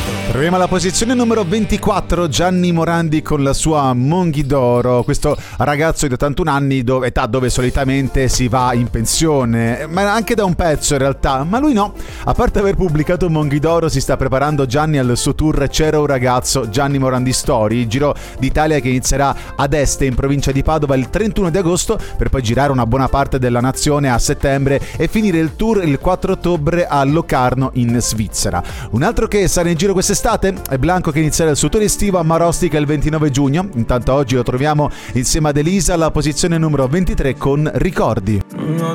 Troviamo alla posizione numero 24 Gianni Morandi con la sua Monghidoro, questo ragazzo di 81 anni, età dove solitamente si va in pensione, ma anche da un pezzo in realtà, ma lui no. A parte aver pubblicato Monghidoro, si sta preparando Gianni al suo tour C'era un ragazzo, Gianni Morandi Story, Giro d'Italia che inizierà ad Este in provincia di Padova il 31 di agosto per poi girare una buona parte della nazione a settembre e finire il tour il 4 ottobre a Locarno in Svizzera. Un altro che sarà in giro quest'estate è Blanco che inizierà il suo tour estivo a Marostica il 29 giugno. Intanto oggi lo troviamo insieme ad Elisa alla posizione numero 23 con Ricordi.